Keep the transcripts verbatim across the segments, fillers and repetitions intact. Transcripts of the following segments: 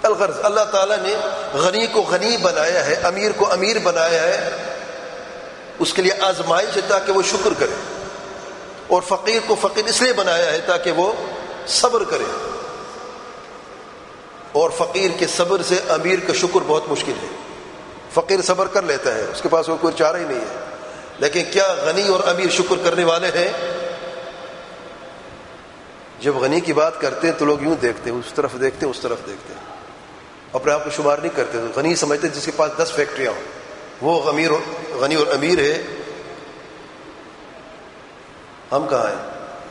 الغرض اللہ تعالیٰ نے غنی کو غنی بنایا ہے، امیر کو امیر بنایا ہے، اس کے لیے آزمائش ہے تاکہ وہ شکر کرے، اور فقیر کو فقیر اس لیے بنایا ہے تاکہ وہ صبر کرے، اور فقیر کے صبر سے امیر کا شکر بہت مشکل ہے۔ فقیر صبر کر لیتا ہے، اس کے پاس وہ کوئی چارہ ہی نہیں ہے، لیکن کیا غنی اور امیر شکر کرنے والے ہیں؟ جب غنی کی بات کرتے ہیں تو لوگ یوں دیکھتے ہیں، اس طرف دیکھتے ہیں، اس طرف دیکھتے ہیں، اپنے آپ کو شمار نہیں کرتے۔ غنی سمجھتے جس کے پاس دس فیکٹریاں ہوں وہ غمیر غنی اور امیر ہے، ہم کہاں ہیں؟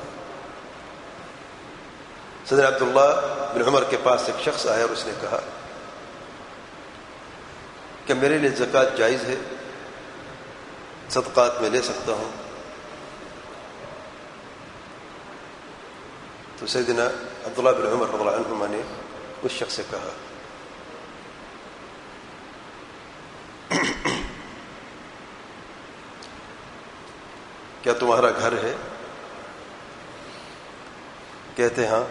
صدر عبداللہ بن عمر کے پاس ایک شخص آیا اور اس نے کہا کہ میرے لیے زکوٰۃ جائز ہے، صدقات میں لے سکتا ہوں؟ تو سیدنا عبداللہ بن عمر رضی اللہ عنہما نے اس شخص سے کہا کیا تمہارا گھر ہے؟ کہتے ہاں۔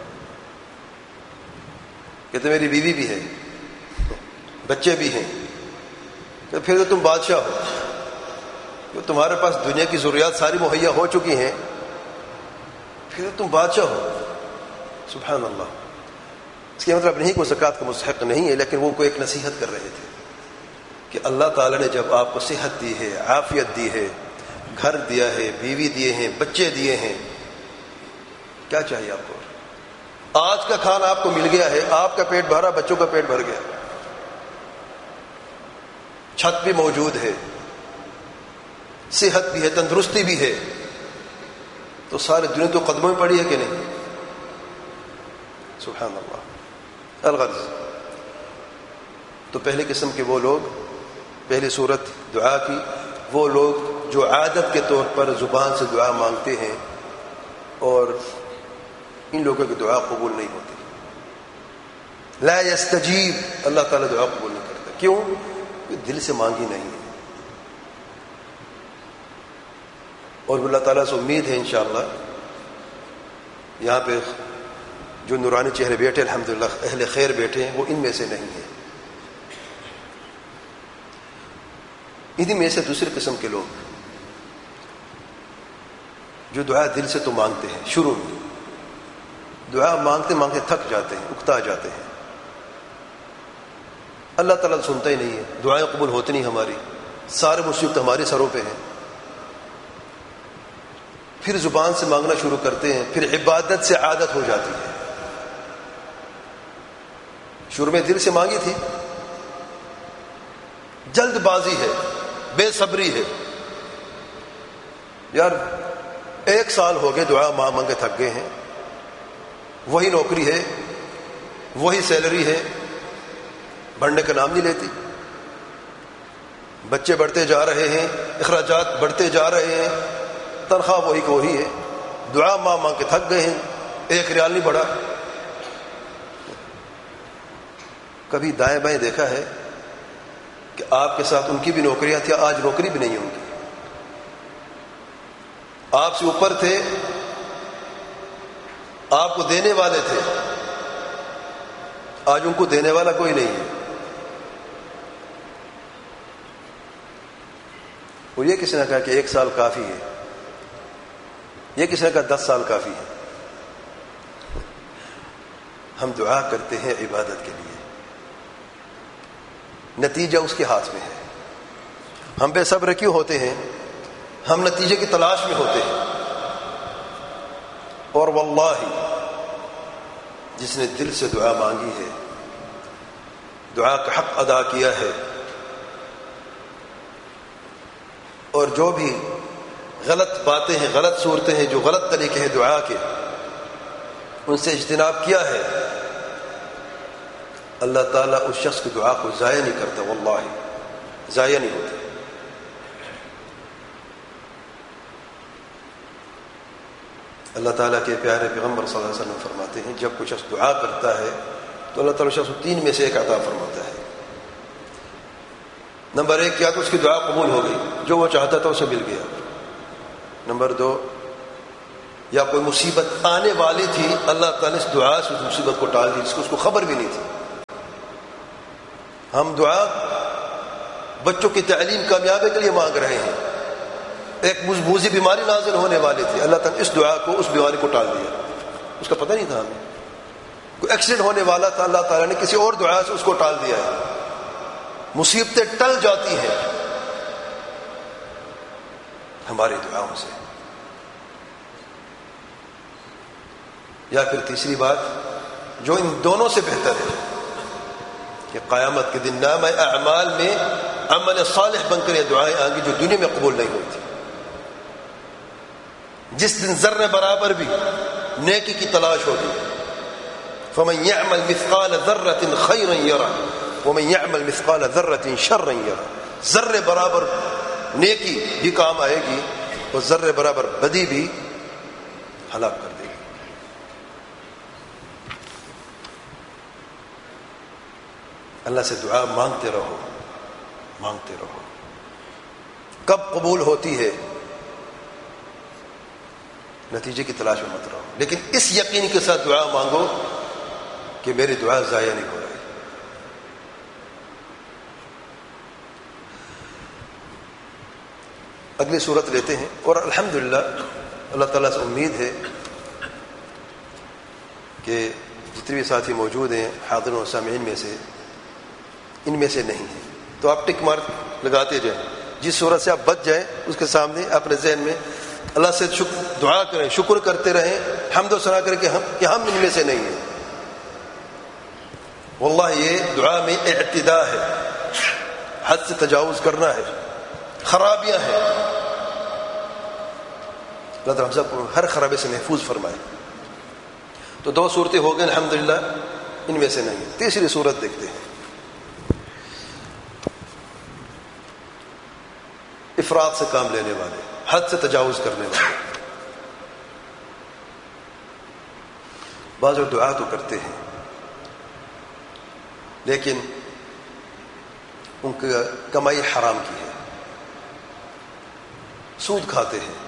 کہتے میری بیوی بھی ہے، بچے بھی ہیں۔ کہ پھر تو تم بادشاہ ہو، کہ تمہارے پاس دنیا کی ضروریات ساری مہیا ہو چکی ہیں، پھر تو تم بادشاہ ہو۔ سبحان اللہ۔ اس کا مطلب نہیں کہ وہ زکوٰۃ کا مستحق نہیں ہے، لیکن وہ کوئی ایک نصیحت کر رہے تھے کہ اللہ تعالیٰ نے جب آپ کو صحت دی ہے، عافیت دی ہے، گھر دیا ہے، بیوی دیے ہیں، بچے دیے ہیں، کیا چاہیے آپ کو؟ آج کا کھانا آپ کو مل گیا ہے، آپ کا پیٹ بھرا، بچوں کا پیٹ بھر گیا، چھت بھی موجود ہے، صحت بھی ہے، تندرستی بھی ہے، تو ساری دنیا تو قدموں میں پڑی ہے کہ نہیں؟ سبحان اللہ۔ الغرض تو پہلے قسم کے وہ لوگ، پہلی صورت دعا کی، وہ لوگ جو عادت کے طور پر زبان سے دعا مانگتے ہیں اور ان لوگوں کی دعا قبول نہیں ہوتی۔ لا یستجیب، اللہ تعالیٰ دعا قبول نہیں کرتا۔ کیوں؟ دل سے مانگی نہیں ہے، اور اللہ تعالیٰ سے امید ہے انشاءاللہ یہاں پہ جو نورانی چہرے بیٹھے الحمدللہ اہل خیر بیٹھے ہیں، وہ ان میں سے نہیں ہیں۔ انہی میں سے دوسری قسم کے لوگ جو دعا دل سے تو مانگتے ہیں، شروع میں دعا مانگتے مانگتے تھک جاتے ہیں، اکتا جاتے ہیں، اللہ تعالیٰ سنتا ہی نہیں ہے، دعائیں قبول ہوتی نہیں ہماری، سارے مصیبت ہمارے سروں پہ ہیں۔ پھر زبان سے مانگنا شروع کرتے ہیں، پھر عبادت سے عادت ہو جاتی ہے۔ شروع میں دل سے مانگی تھی، جلد بازی ہے، بے صبری ہے، یار ایک سال ہو گئے دعا ماں مانگے تھک گئے ہیں، وہی نوکری ہے، وہی سیلری ہے، بڑھنے کا نام نہیں لیتی، بچے بڑھتے جا رہے ہیں، اخراجات بڑھتے جا رہے ہیں، تنخواہ وہی کو وہی ہے، دعا ماں مانگ کے تھک گئے ہیں، ایک ریال نہیں بڑھا۔ کبھی دائیں بائیں دیکھا ہے کہ آپ کے ساتھ ان کی بھی نوکریاں تھیں، آج نوکری بھی نہیں ہوں گی؟ آپ سے اوپر تھے، آپ کو دینے والے تھے، آج ان کو دینے والا کوئی نہیں ہے۔ اور یہ کسی نے کہا کہ ایک سال کافی ہے، یہ کسی نے کہا دس سال کافی ہے۔ ہم دعا کرتے ہیں عبادت کے لیے، نتیجہ اس کے ہاتھ میں ہے۔ ہم بے صبر کیوں ہوتے ہیں؟ ہم نتیجے کی تلاش میں ہوتے ہیں، اور واللہ جس نے دل سے دعا مانگی ہے، دعا کا حق ادا کیا ہے، اور جو بھی غلط باتیں ہیں، غلط صورتیں ہیں، جو غلط طریقے ہیں دعا کے، ان سے اجتناب کیا ہے، اللہ تعالیٰ اس شخص کی دعا کو ضائع نہیں کرتا، واللہ ضائع نہیں ہوتی۔ اللہ تعالیٰ کے پیارے پیغمبر صلی اللہ علیہ وسلم فرماتے ہیں جب کوئی شخص دعا کرتا ہے تو اللہ تعالیٰ شخص کو تین میں سے ایک عطا فرماتا ہے۔ نمبر ایک، کیا تو اس کی دعا قبول ہو گئی، جو وہ چاہتا تھا اسے مل گیا۔ نمبر دو، یا کوئی مصیبت آنے والی تھی، اللہ تعالیٰ نے اس دعا سے اس مصیبت کو ٹال دی جس کو اس کو خبر بھی نہیں تھی۔ ہم دعا بچوں کی تعلیم کامیابی کے لیے مانگ رہے ہیں. ایک موذی بیماری نازل ہونے والی تھی, اللہ تعالیٰ نے اس دعا کو اس بیماری کو ٹال دیا. اس کا پتہ نہیں تھا ہمیں. کوئی ایکسیڈنٹ ہونے والا تھا, اللہ تعالیٰ نے کسی اور دعا سے اس کو ٹال دیا ہے. مصیبتیں ٹل جاتی ہیں ہماری دعاؤں سے. یا پھر تیسری بات جو ان دونوں سے بہتر ہے کہ قیامت کے دن نامہ اعمال میں عمل صالح بن کر یہ دعائیں آئیں گی جو دنیا میں قبول نہیں ہوئی تھی. جس دن ذرے برابر بھی نیکی کی تلاش ہوگی. فمن يعمل مثقال ذرة خيرا يرى ومن يعمل مثقال ذرة شرا يرى. ذرے برابر نیکی بھی کام آئے گی اور ذرے برابر بدی بھی ہلاک کر دے گی. اللہ سے دعا مانگتے رہو مانگتے رہو. کب قبول ہوتی ہے نتیجے کی تلاش میں مت رہو, لیکن اس یقین کے ساتھ دعا مانگو کہ میری دعا ضائع نہیں ہو رہی. اگلی صورت لیتے ہیں, اور الحمدللہ اللہ تعالیٰ سے امید ہے کہ جتنے بھی ساتھی موجود ہیں حاضرین و سامعین میں سے ان میں سے نہیں ہیں, تو آپ ٹک مارک لگاتے جائیں. جس صورت سے آپ بچ جائیں اس کے سامنے اپنے ذہن میں اللہ سے شکر دعا کریں, شکر کرتے رہیں, حمد و ثنا کریں کہ ہم کہ ہم ان میں سے نہیں ہیں. واللہ یہ دعا میں اعتداء ہے, حد سے تجاوز کرنا ہے, خرابیاں ہیں. اللہ تعالیٰ ہم سب کو ہر خرابی سے محفوظ فرمائے. تو دو صورتیں ہو گئیں الحمدللہ, ان میں سے نہیں. تیسری صورت دیکھتے ہیں, افراد سے کام لینے والے, حد سے تجاوز کرنے والے. بعض لوگ دعا تو کرتے ہیں لیکن ان کی کمائی حرام کی ہے, سود کھاتے ہیں,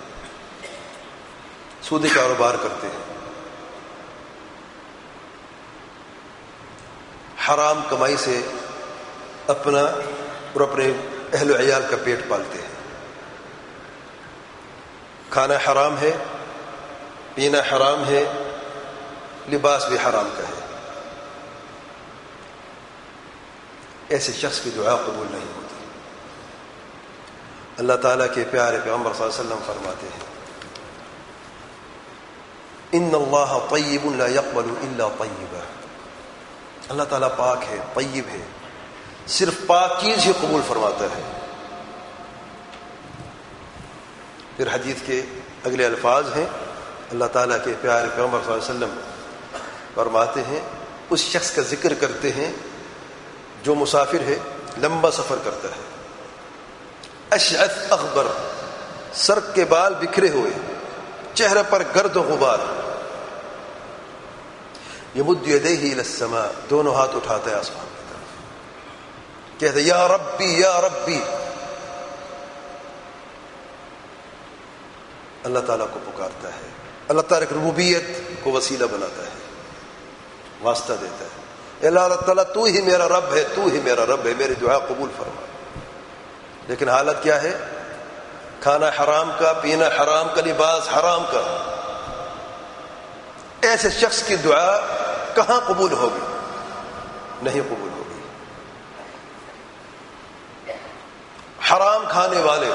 سودی کاروبار کرتے ہیں, حرام کمائی سے اپنا اور اپنے اہل و عیال کا پیٹ پالتے ہیں. کھانا حرام ہے, پینا حرام ہے, لباس بھی حرام کا ہے. ایسے شخص کی دعا قبول نہیں ہوتی. اللہ تعالیٰ کے پیارے پیغمبر صلی اللہ علیہ وسلم فرماتے ہیں ان اللہ طیب لا يقبل الا طیبا. اللہ تعالیٰ پاک ہے, طیب ہے, صرف پاک چیز ہی قبول فرماتا ہے. پھر حدیث کے اگلے الفاظ ہیں, اللہ تعالیٰ کے پیارے پیغمبر صلی اللہ علیہ وسلم فرماتے ہیں اس شخص کا ذکر کرتے ہیں جو مسافر ہے, لمبا سفر کرتا ہے, اشعث اغبر, سر کے بال بکھرے ہوئے, چہرے پر گرد و غبار, یمد یدیہ الی السماء, دونوں ہاتھ اٹھاتا ہے آسمان کی طرف, کہتا ہے یا ربی یا ربی. اللہ تعالیٰ کو پکارتا ہے, اللہ تعالیٰ کی ربوبیت کو وسیلہ بناتا ہے, واسطہ دیتا ہے. اللہ تعالیٰ تو ہی میرا رب ہے, تو ہی میرا رب ہے, میری دعا قبول فرما. لیکن حالت کیا ہے؟ کھانا حرام کا, پینا حرام کا, لباس حرام کا. ایسے شخص کی دعا کہاں قبول ہوگی؟ نہیں قبول ہوگی. حرام کھانے والے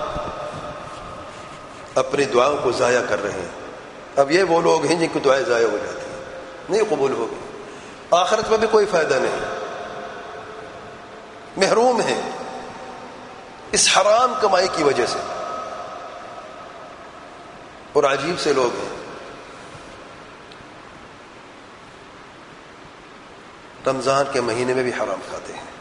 اپنی دعاؤں کو ضائع کر رہے ہیں. اب یہ وہ لوگ ہیں جن کی دعائیں ضائع ہو جاتی ہیں, نہیں قبول ہوگی. آخرت میں بھی کوئی فائدہ نہیں, محروم ہیں اس حرام کمائی کی وجہ سے. اور عجیب سے لوگ ہیں, رمضان کے مہینے میں بھی حرام کھاتے ہیں,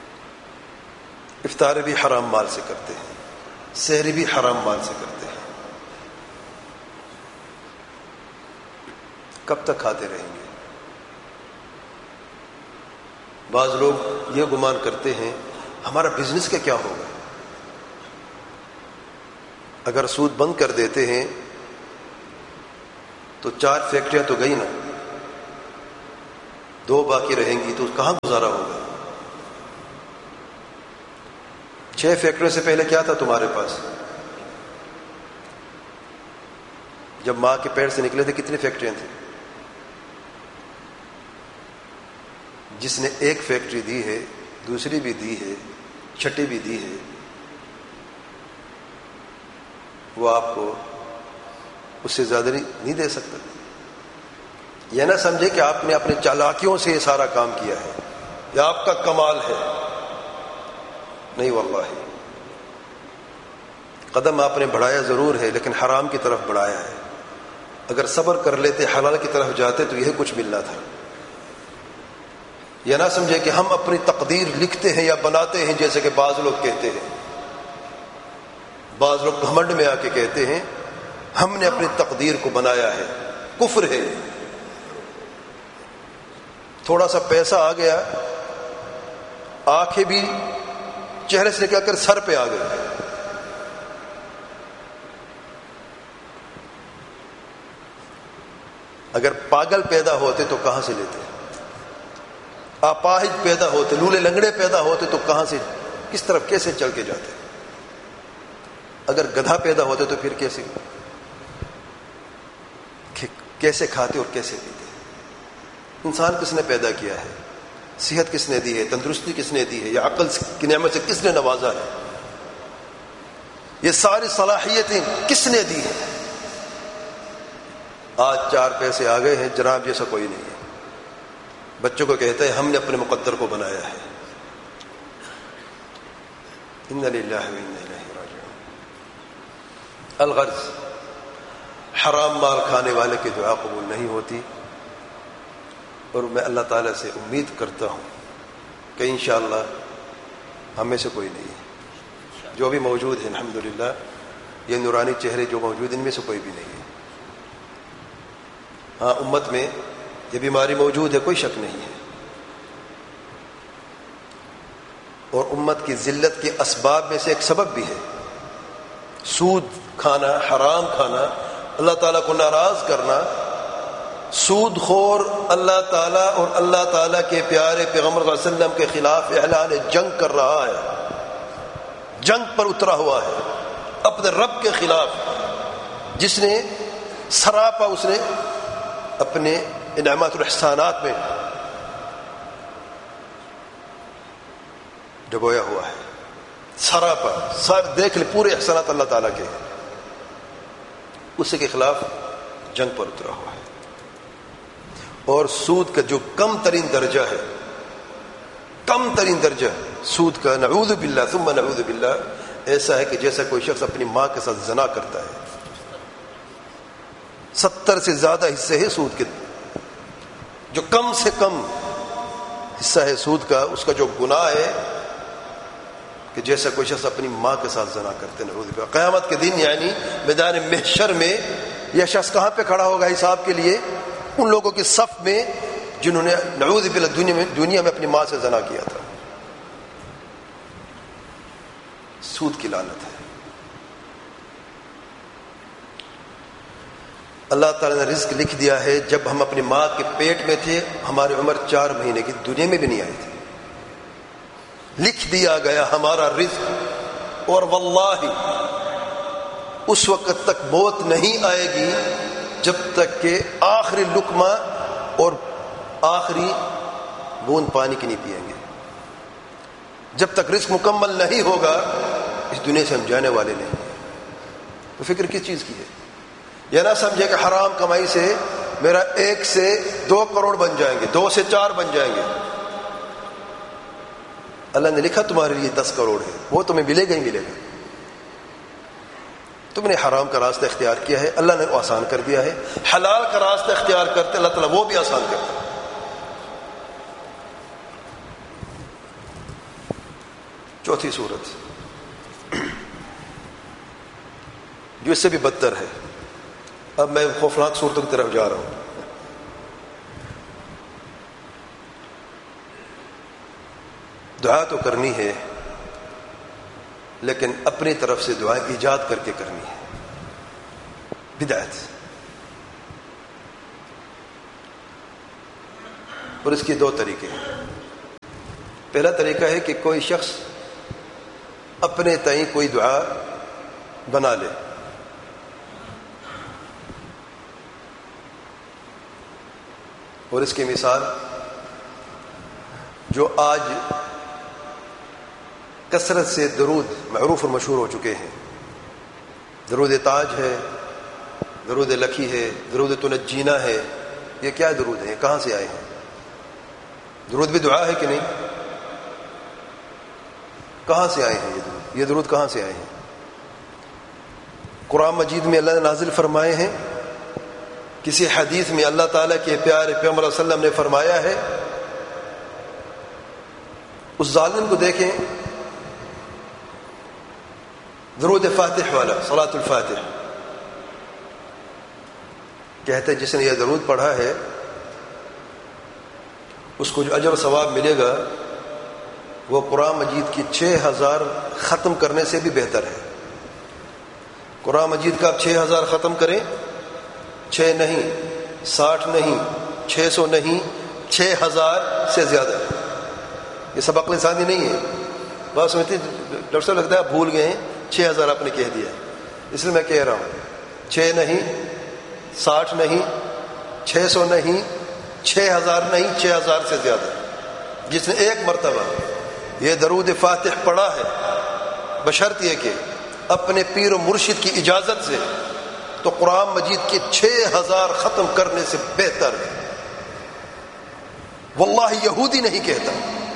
افطار بھی حرام مال سے کرتے ہیں, سحری بھی حرام مال سے کرتے ہیں. کب تک کھاتے رہیں گے؟ بعض لوگ یہ گمان کرتے ہیں ہمارا بزنس کا کیا ہوگا؟ اگر سود بند کر دیتے ہیں تو چار فیکٹریاں تو گئی نا, دو باقی رہیں گی تو کہاں گزارا ہوگا؟ چھ فیکٹریوں سے پہلے کیا تھا تمہارے پاس؟ جب ماں کے پیٹ سے نکلے تھے کتنی فیکٹریاں تھیں؟ جس نے ایک فیکٹری دی ہے، دوسری بھی دی ہے، چھٹی بھی دی ہے، وہ آپ کو اس سے زیادہ نہیں دے سکتا۔ یہ نہ سمجھے کہ آپ نے اپنے چالاکیوں سے یہ سارا کام کیا ہے یا آپ کا کمال ہے، نہیں واللہ۔ قدم آپ نے بڑھایا ضرور ہے، لیکن حرام کی طرف بڑھایا ہے۔ اگر صبر کر لیتے، حلال کی طرف جاتے تو یہ کچھ ملنا تھا۔ یہ نہ سمجھے کہ ہم اپنی تقدیر لکھتے ہیں یا بناتے ہیں، جیسے کہ بعض لوگ کہتے ہیں۔ بعض لوگ گھمنڈ میں آ کے کہتے ہیں ہم نے اپنی تقدیر کو بنایا ہے، کفر ہے۔ تھوڑا سا پیسہ آ گیا، آنکھیں بھی چہرے سے نکل کر سر پہ آ گئی۔ اگر پاگل پیدا ہوتے تو کہاں سے لیتے؟ اپاہج پیدا ہوتے، لولے لنگڑے پیدا ہوتے تو کہاں سے، کس طرف کیسے چل کے جاتے؟ اگر گدھا پیدا ہوتے تو پھر کیسے کیسے کھاتے اور کیسے پیتے؟ انسان کس نے پیدا کیا ہے؟ صحت کس نے دی ہے؟ تندرستی کس نے دی ہے؟ یا عقل کی نعمت سے کس نے نوازا ہے؟ یہ ساری صلاحیتیں کس نے دی ہیں؟ آج چار پیسے آ گئے ہیں، جناب جیسا کوئی نہیں ہے۔ بچوں کو کہتے ہیں ہم نے اپنے مقدر کو بنایا ہے۔ انا للہ و انا الیہ راجعون۔ الغرض، حرام مال کھانے والے کی دعا قبول نہیں ہوتی، اور میں اللہ تعالیٰ سے امید کرتا ہوں کہ انشاءاللہ ہم میں سے کوئی نہیں ہے، جو بھی موجود ہے الحمدللہ، یہ نورانی چہرے جو موجود ان میں سے کوئی بھی نہیں ہے۔ ہاں، امت میں یہ بیماری موجود ہے، کوئی شک نہیں ہے، اور امت کی ذلت کے اسباب میں سے ایک سبب بھی ہے سود کھانا، حرام کھانا، اللہ تعالیٰ کو ناراض کرنا۔ سود خور اللہ تعالیٰ اور اللہ تعالیٰ کے پیارے پیغمبر صلی اللہ علیہ وسلم کے خلاف اعلان جنگ کر رہا ہے، جنگ پر اترا ہوا ہے اپنے رب کے خلاف، جس نے سراپا اس نے اپنے انعامات اور احسانات میں ڈبویا ہوا ہے۔ سراپا سر دیکھ لے، پورے احسانات اللہ تعالیٰ کے، اسی کے خلاف جنگ پر اترا ہوا ہے۔ اور سود کا جو کم ترین درجہ ہے، کم ترین درجہ سود کا، نعوذ باللہ ثم نعوذ باللہ، ایسا ہے کہ جیسا کوئی شخص اپنی ماں کے ساتھ زنا کرتا ہے۔ ستر سے زیادہ حصے ہیں سود کے، جو کم سے کم حصہ ہے سود کا، اس کا جو گناہ ہے کہ جیسا کوئی شخص اپنی ماں کے ساتھ زنا کرتے ہیں۔ نعوذ باللہ۔ قیامت کے دن یعنی میدان محشر میں یہ شخص کہاں پہ کھڑا ہوگا حساب کے لیے؟ ان لوگوں کے صف میں جنہوں نے نعوذ باللہ دنیا میں دنیا میں اپنی ماں سے زنا کیا تھا۔ سود کی لعنت ہے۔ اللہ تعالیٰ نے رزق لکھ دیا ہے، جب ہم اپنی ماں کے پیٹ میں تھے ہماری عمر چار مہینے کی، دنیا میں بھی نہیں آئی تھی، لکھ دیا گیا ہمارا رزق، اور واللہ اس وقت تک موت نہیں آئے گی جب تک کہ آخری لقمہ اور آخری بوند پانی کی نہیں پئیں گے۔ جب تک رزق مکمل نہیں ہوگا اس دنیا سے ہم جانے والے نہیں ہیں۔ تو فکر کس چیز کی ہے؟ یہ نہ سمجھے کہ حرام کمائی سے میرا ایک سے دو کروڑ بن جائیں گے، دو سے چار بن جائیں گے۔ اللہ نے لکھا تمہارے لیے دس کروڑ ہے، وہ تمہیں ملے گا ہی ملے گا۔ تم نے حرام کا راستہ اختیار کیا ہے، اللہ نے وہ آسان کر دیا ہے۔ حلال کا راستہ اختیار کرتے اللہ تعالیٰ وہ بھی آسان کرتا ہے۔ چوتھی صورت جو اس سے بھی بدتر ہے، اب میں خوفناک صورتوں کی طرف جا رہا ہوں۔ دعا تو کرنی ہے لیکن اپنی طرف سے دعائیں ایجاد کر کے کرنی ہے، بدعت۔ اور اس کے دو طریقے ہیں۔ پہلا طریقہ ہے کہ کوئی شخص اپنے تئیں کوئی دعا بنا لے. اور اس کی مثال جو آج کثرت سے درود معروف اور مشہور ہو چکے ہیں، درود تاج ہے، درود لکھی ہے، درود تنجینا ہے، یہ کیا درود ہیں؟ کہاں سے آئے ہیں؟ درود بھی دعا ہے کہ نہیں؟ کہاں سے آئے ہیں یہ درود؟ یہ درود کہاں سے آئے ہیں؟ قرآن مجید میں اللہ نے نازل فرمائے ہیں؟ کسی حدیث میں اللہ تعالیٰ کے پیارے پیغمبر صلی اللہ علیہ وسلم نے فرمایا ہے؟ اس ظالم کو دیکھیں، درود فاتح والا، صلاۃ الفاتح، کہتے ہیں جس نے یہ درود پڑھا ہے اس کو جو اجر و ثواب ملے گا وہ قرآن مجید کی چھ ہزار ختم کرنے سے بھی بہتر ہے. قرآن مجید کا آپ چھ ہزار ختم کریں، چھ نہیں، ساٹھ نہیں، چھ سو نہیں، چھ ہزار سے زیادہ. یہ سبق لسانی نہیں ہے. بات سمجھتے ڈاکٹر صاحب لگتا ہے آپ بھول گئے ہیں، چھ ہزار آپ نے کہہ دیا، اس لیے میں کہہ رہا ہوں چھ نہیں، ساٹھ نہیں، چھ سو نہیں، چھ ہزار نہیں، چھ ہزار سے زیادہ. جس نے ایک مرتبہ یہ درود فاتح پڑھا ہے بشرط یہ کہ اپنے پیر و مرشد کی اجازت سے، تو قرآن مجید کے چھ ہزار ختم کرنے سے بہتر ہے. واللہ یہودی نہیں کہتا،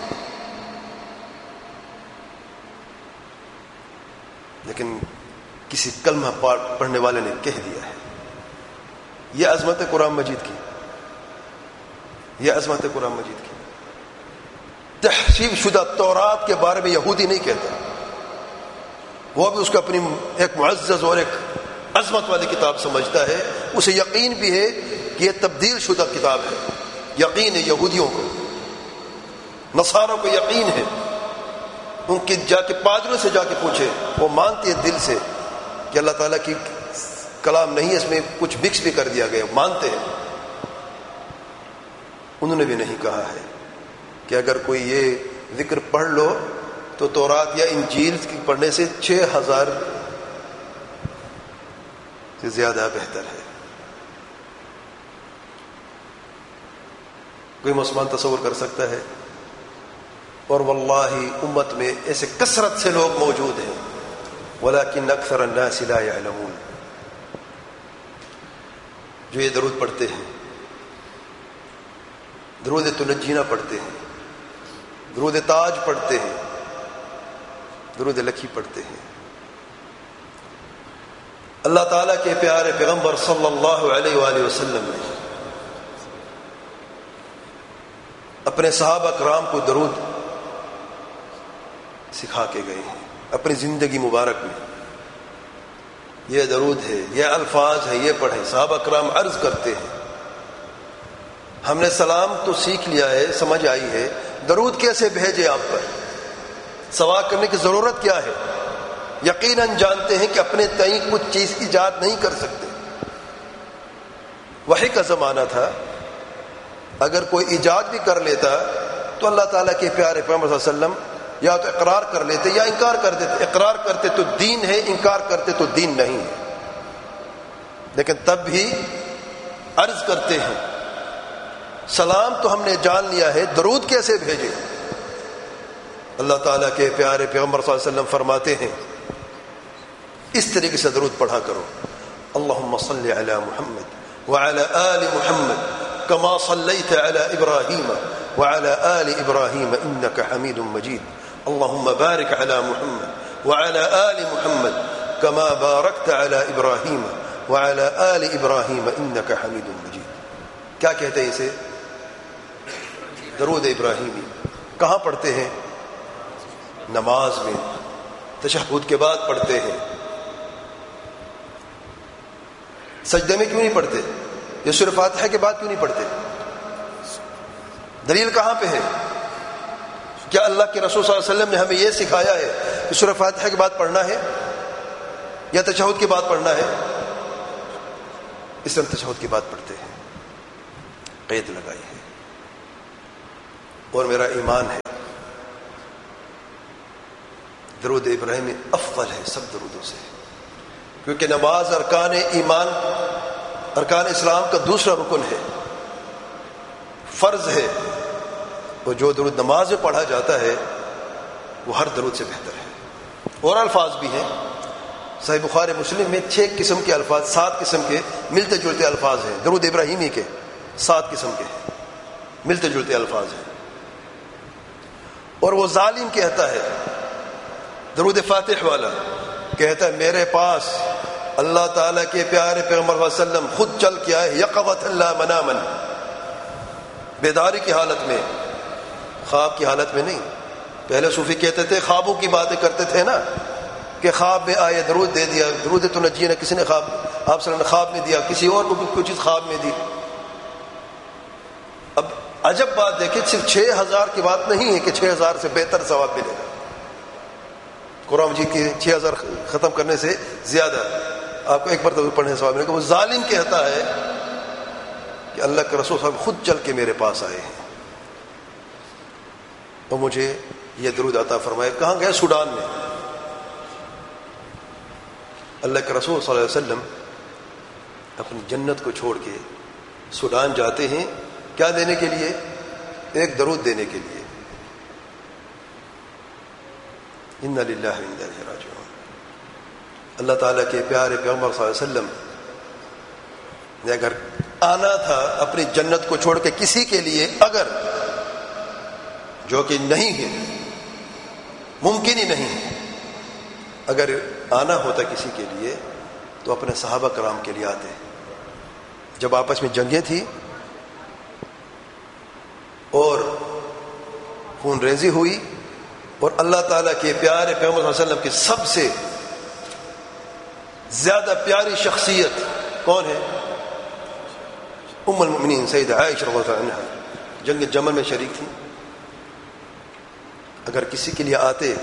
لیکن کسی کلمہ پڑھنے والے نے کہہ دیا ہے. یہ عظمت ہے قرآن مجید کی، یہ عظمت ہے قرآن مجید کی. تحریف شدہ تورات کے بارے میں یہودی نہیں کہتا، وہ بھی اس کو اپنی ایک معزز اور ایک عظمت والی کتاب سمجھتا ہے. اسے یقین بھی ہے کہ یہ تبدیل شدہ کتاب ہے. یقین ہے یہودیوں کو، نصاروں کو یقین ہے. ان کے جا کے پادریوں سے جا کے پوچھے، وہ مانتے ہیں دل سے کہ اللہ تعالیٰ کی کلام نہیں ہے، اس میں کچھ مکس بھی کر دیا گیا، مانتے ہیں. انہوں نے بھی نہیں کہا ہے کہ اگر کوئی یہ ذکر پڑھ لو تو تورات یا انجیل کی پڑھنے سے چھ ہزار سے زیادہ بہتر ہے. کوئی مسلمان تصور کر سکتا ہے؟ اور واللہ امت میں ایسے کثرت سے لوگ موجود ہیں، ولکن اکثر الناس لا يعلمون، جو یہ درود پڑھتے ہیں، درود تنجینا پڑھتے ہیں، درود تاج پڑھتے ہیں، درود لکھی پڑھتے ہیں. اللہ تعالیٰ کے پیارے پیغمبر صلی اللہ علیہ وآلہ وسلم نے اپنے صحابہ کرام کو درود سکھا کے گئے ہیں اپنی زندگی مبارک میں. یہ درود ہے، یہ الفاظ ہے، یہ پڑھیں. صحابہ کرام عرض کرتے ہیں ہم نے سلام تو سیکھ لیا ہے، سمجھ آئی ہے، درود کیسے بھیجے آپ پر؟ سوال کرنے کی ضرورت کیا ہے؟ یقیناً جانتے ہیں کہ اپنے تئیں کچھ چیز ایجاد نہیں کر سکتے. وحی کا زمانہ تھا، اگر کوئی ایجاد بھی کر لیتا تو اللہ تعالیٰ کے پیارے پیغمبر صلی اللہ علیہ وسلم یا تو اقرار کر لیتے یا انکار کر دیتے. اقرار کرتے تو دین ہے، انکار کرتے تو دین نہیں ہے. لیکن تب بھی عرض کرتے ہیں سلام تو ہم نے جان لیا ہے، درود کیسے بھیجے؟ اللہ تعالیٰ کے پیارے پیغمبر صلی اللہ علیہ وسلم فرماتے ہیں اس طریقے سے درود پڑھا کرو. اللہم صلی علی محمد وعلی آل محمد کما صلیت علی ابراہیم وعلی آل ابراہیم انک حمید مجید. اللہم بارک علی محمد وعلی آل محمد کما بارکت علی ابراہیم وعلی آل ابراہیم انک حمید مجید. کیا کہتے ہیں اسے؟ درود ابراہیمی. کہاں پڑھتے ہیں؟ نماز میں، تشہد کے بعد پڑھتے ہیں. سجدے میں کیوں نہیں پڑھتے؟ یہ سورہ فاتحہ کے بعد کیوں نہیں پڑھتے؟ دلیل کہاں پہ ہے؟ کیا اللہ کے رسول صلی اللہ علیہ وسلم نے ہمیں یہ سکھایا ہے کہ سورہ فاتحہ کے بعد پڑھنا ہے یا تشہد کے بعد پڑھنا ہے؟ اس لیے تشہد کے بعد پڑھتے ہیں. قید لگائی ہے. اور میرا ایمان ہے درود ابراہیمی افضل ہے سب درودوں سے، کیونکہ نماز ارکان ایمان، ارکان اسلام کا دوسرا رکن ہے، فرض ہے، وہ جو درود نماز میں پڑھا جاتا ہے وہ ہر درود سے بہتر ہے۔ اور الفاظ بھی ہیں، صحیح بخاری مسلم میں چھ قسم کے الفاظ، سات قسم کے ملتے جلتے الفاظ ہیں درود ابراہیمی کے، سات قسم کے ملتے جلتے الفاظ ہیں۔ اور وہ ظالم کہتا ہے، درود فاتح والا کہتا ہے میرے پاس اللہ تعالیٰ کے پیارے پیغمبر صلی اللہ علیہ وسلم خود چل کے آئے، یقظۃ لا منامن، بیداری کی حالت میں، خواب کی حالت میں نہیں۔ پہلے صوفی کہتے تھے خوابوں کی باتیں کرتے تھے نا، کہ خواب میں آئے درود دے دیا، درود تو نجی نے کسی نے خواب، آپ صلی اللہ علیہ وسلم نے خواب میں دیا، کسی اور کو کوئی چیز خواب میں دی۔ اب عجب بات دیکھیں، صرف چھ ہزار کی بات نہیں ہے کہ چھ ہزار سے بہتر ثواب ملے گا، قرآن مجید کے چھ ہزار ختم کرنے سے زیادہ آپ کو ایک مرتبہ پڑھنے سے ثواب ملے گا۔ وہ ظالم کہتا ہے کہ اللہ کے رسول صاحب خود چل کے میرے پاس آئے ہیں اور مجھے یہ درود عطا فرمائے۔ کہاں گئے؟ سوڈان میں۔ اللہ کے رسول صلی اللہ علیہ وسلم اپنی جنت کو چھوڑ کے سوڈان جاتے ہیں، کیا دینے کے لیے؟ ایک درود دینے کے لیے۔ انا للہ و انا الیہ راجعون۔ اللہ تعالیٰ کے پیارے پیغمبر صلی اللہ علیہ وسلم نے اگر آنا تھا اپنی جنت کو چھوڑ کے کسی کے لیے، اگر، جو کہ نہیں ہے، ممکن ہی نہیں ہے، اگر آنا ہوتا کسی کے لیے تو اپنے صحابہ کرام کے لیے آتے۔ جب آپس میں جنگیں تھی اور خون ریزی ہوئی اور اللہ تعالیٰ کے پیارے پیغمبر صلی اللہ علیہ وسلم کی سب سے زیادہ پیاری شخصیت کون ہے؟ ام المؤمنین سیدہ عائشہ رضی اللہ عنہا جنگ جمل میں شریک تھی۔ اگر کسی کے لیے آتے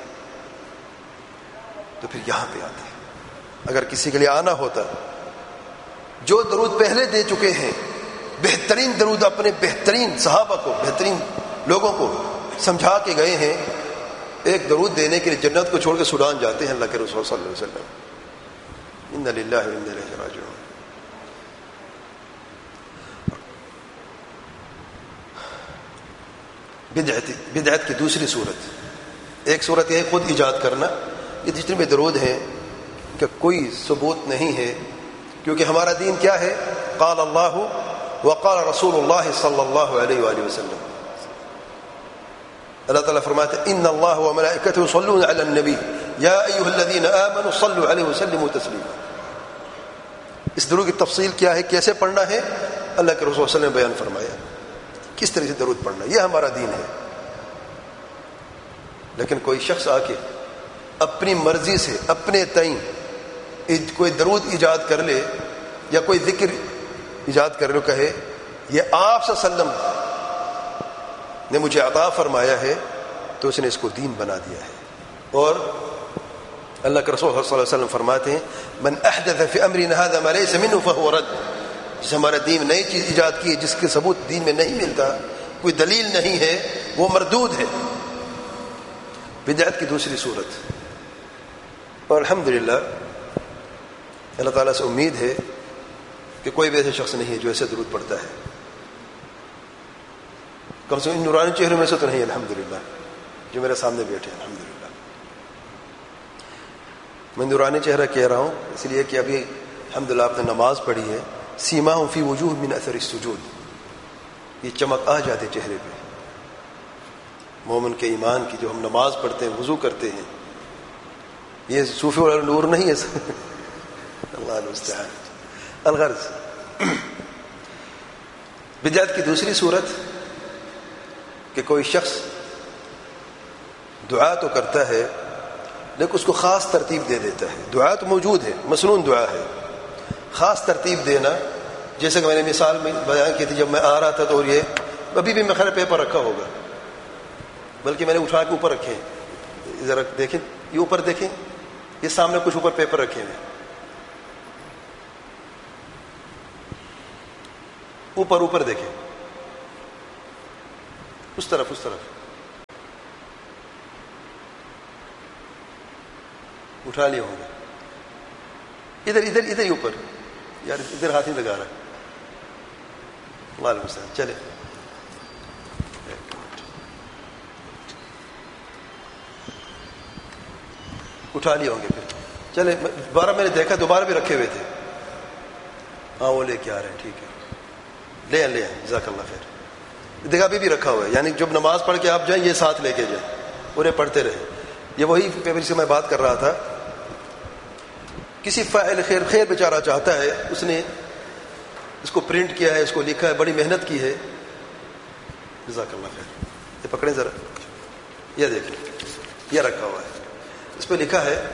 تو پھر یہاں پہ آتے، اگر کسی کے لیے آنا ہوتا، جو درود پہلے دے چکے ہیں، بہترین درود اپنے بہترین صحابہ کو، بہترین لوگوں کو سمجھا کے گئے ہیں، ایک درود دینے کے لیے جنت کو چھوڑ کے سوڈان جاتے ہیں اللہ کے رسول صلی اللہ علیہ وسلم۔ انا للہ و انا الیہ راجعون۔ بدعت بدعت کی دوسری صورت، ایک صورت یہ خود ایجاد کرنا، یہ جتنے بھی درود ہیں کہ کوئی ثبوت نہیں ہے، کیونکہ ہمارا دین کیا ہے؟ قال اللہ وقال رسول اللہ صلی اللہ علیہ وآلہ وسلم۔ اللہ تعالیٰ فرماتے ہیں ان اللہ وملائکتہ یصلون علی النبی یا ایھا الذین آمنوا صلوا علیہ وسلموا تسلیما۔ اس درود کی تفصیل کیا ہے، کیسے پڑھنا ہے، اللہ کے رسول صلی اللہ علیہ وسلم نے بیان فرمایا، کس طرح سے درود پڑھنا، یہ ہمارا دین ہے۔ لیکن کوئی شخص آ کے اپنی مرضی سے اپنے تئیں کوئی درود ایجاد کر لے یا کوئی ذکر ایجاد کر لے، کہے یہ آپ صلی اللہ علیہ وسلم نے مجھے عطا فرمایا ہے، تو اس نے اس کو دین بنا دیا ہے۔ اور اللہ کے رسول صلی اللہ علیہ وسلم فرماتے ہیں من احدث فی امرنا هذا ما ليس منه فهو رد، جس ہمارا دین نئی چیز ایجاد کی ہے جس کے ثبوت دین میں نہیں ملتا، کوئی دلیل نہیں ہے، وہ مردود ہے۔ بدعت کی دوسری صورت، اور الحمدللہ اللہ تعالیٰ سے امید ہے کہ کوئی بھی ایسا شخص نہیں ہے جو ایسے درود پڑھتا ہے، کم سے کم ان نورانی چہروں میں سے تو نہیں، الحمدللہ جو میرے سامنے بیٹھے ہیں، الحمدللہ۔ میں نورانی چہرہ کہہ رہا ہوں اس لیے کہ ابھی الحمدللہ آپ نے نماز پڑھی ہے، سیماہم فی وجوہ من اثر السجود، یہ چمک آ جاتے چہرے پہ مومن کے ایمان کی، جو ہم نماز پڑھتے ہیں، وضو کرتے ہیں، یہ صوفی والا نور نہیں ہے اللہ المستعان۔ الغرض بدعت کی دوسری صورت کہ کوئی شخص دعا تو کرتا ہے لیکن اس کو خاص ترتیب دے دیتا ہے، دعا تو موجود ہے، مسنون دعا ہے، خاص ترتیب دینا، جیسے کہ میں نے مثال میں بیان کی تھی، جب میں آ رہا تھا تو یہ ابھی بھی میں خیر پیپر رکھا ہوگا، بلکہ میں نے اٹھا کے اوپر رکھے ہیں، ذرا دیکھیں یہ اوپر دیکھیں، یہ سامنے کچھ اوپر پیپر رکھے ہیں، اوپر اوپر دیکھیں، اس طرف اس طرف اٹھا لیے ہوں گے. ادھر ادھر ادھر ہی اوپر یار, ادھر ہاتھ نہیں لگا رہا. وعلیکم السلام. چلے اٹھا لیے ہوں گے پھر. چلے دوبارہ میں نے دیکھا دوبارہ بھی رکھے ہوئے تھے. ہاں وہ لے کے آ رہے ہیں, ٹھیک ہے لے آئیں لے آئیں, جزاک اللہ خیر. دیکھا ابھی بھی رکھا ہوا ہے, یعنی جب نماز پڑھ کے آپ جائیں یہ ساتھ لے کے جائیں, پورے پڑھتے رہے. یہ وہی پیپر سے میں بات کر رہا تھا. کسی فاعل خیر خیر بیچارہ چاہتا ہے, اس نے اس کو پرنٹ کیا ہے, اس کو لکھا ہے, بڑی محنت کی ہے, جزاک اللہ خیر. یہ پکڑیں ذرا, یہ دیکھیں یہ رکھا ہوا ہے, اس پہ لکھا ہے,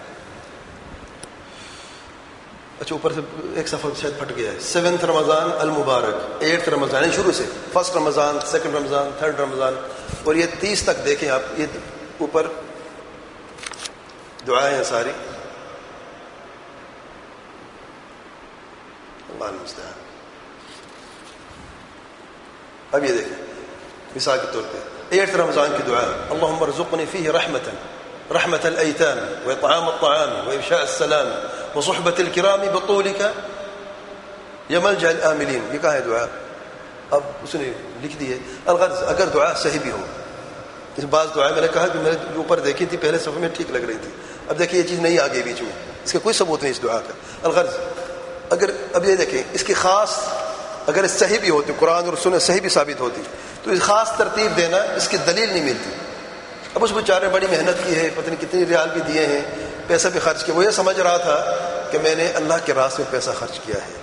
اچھا اوپر سے ایک صفحہ شاید پھٹ گیا ہے, سیونتھ رمضان المبارک, ایٹھ رمضان شروع سے, فرسٹ رمضان, سیکنڈ رمضان, تھرڈ رمضان, اور یہ تیس تک دیکھیں آپ. یہ اوپر دعائیں ہیں ساری. اللہ المستعان. اب یہ دیکھیں مثال کے طور پہ ایٹھ رمضان کی دعا, اللہم ارزقنی فیہ رحمتا رحمت الایتام واطعام الطعام وافشاء السلام وصحبت الکرام بطولک یا ملجأ الآملین. یہ کہاں ہے دعا؟ اب اس نے لکھ دی ہے. الغرض اگر دعا صحیح بھی ہو, اس بعض دعائیں میں نے کہا کہ میں نے اوپر دیکھی تھی پہلے صفحے میں ٹھیک لگ رہی تھی, اب دیکھیں یہ چیز نہیں آ گئی بیچ میں, اس کا کوئی ثبوت نہیں اس دعا کا. الغرض اگر اب یہ دیکھیں اس کی خاص اگر صحیح بھی ہوتی, قرآن اور سنت صحیح بھی ثابت ہوتی, تو اس خاص ترتیب دینا اس کی دلیل نہیں ملتی. اب اس بیچارے نے بڑی محنت کی ہے, پتہ نہیں کتنی ریال بھی دیے ہیں, پیسہ بھی خرچ کیا, وہ یہ سمجھ رہا تھا کہ میں نے اللہ کے راستے میں پیسہ خرچ کیا ہے.